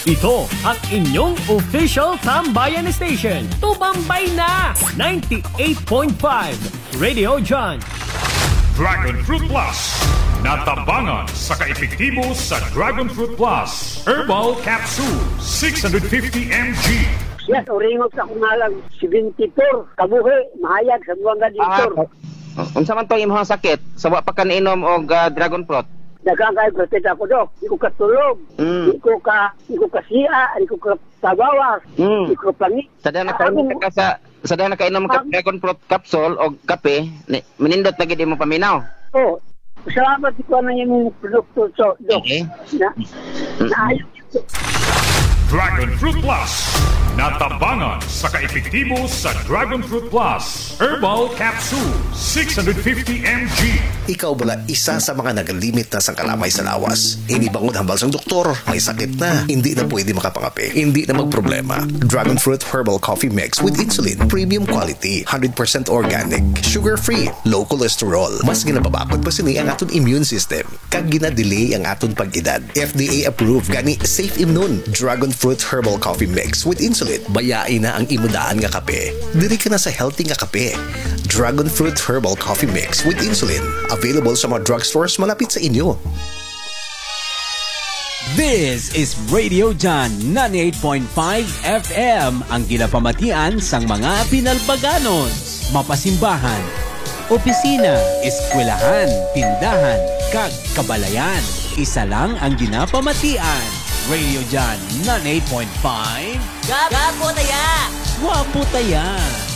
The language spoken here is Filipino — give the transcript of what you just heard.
Ito ang inyong official Tambayan Station. Tumambay na! 98.5 Radio John. Dragon Fruit Plus. Natabangan sa kaepektibo sa Dragon Fruit Plus. Herbal Capsule, 650 mg. Yes, oringog sa kumalang 74. Kabuhi, mahayag sa buwang gaditor. Unsa man to imong sakit? Sa wa pa ka inom og dragon fruit? Nagkakay protect ako, Dok. Di ko katulog. Di ko kasiya. Di ko kabawas. Di ko plangi. Sada nakainom ka dragon fruit capsule o kape, manindot na gid mo paminaw. Oh, salamat ko na yung produkto, Dok. Okay. Naayos. Dragon Fruit Plus. Natabangan sa kaepektibo sa Dragon Fruit Plus. Herbal Capsule, 650 mg. Ikaw bala isa sa mga nagalimit na sang kalamay sa lawas. Inibangod hambal sang doktor, may sakit na, hindi na pwede makapangape, hindi na magproblema. Dragon Fruit Herbal Coffee Mix with insulin, premium quality, 100% organic, sugar-free, low cholesterol. Mas ginapabakod pa sini ang aton immune system. Kag gina-delay ang aton pag-edad. FDA approved, gani safe immune. Dragon Fruit Herbal Coffee Mix with insulin. Bayain na ang imudaan nga kape. Diri ka na sa healthy nga kape. Dragon Fruit Herbal Coffee Mix with insulin. Available sa mga drugstores malapit sa inyo. This is Radio John 98.5 FM, ang ginapamatian sang mga pinalbaganos, mapasimbahan, opisina, eskwelahan, tindahan, kag kabalayan. Isa lang ang ginapamatian. Radio John 98.5. Gapo taya! Wapo taya!